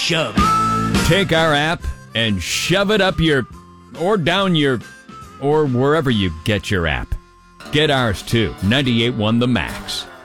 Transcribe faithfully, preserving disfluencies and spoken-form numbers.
shoved. Take our app and shove it up your, or down your, or wherever you get your app. Get ours too. ninety-eight point one The Max.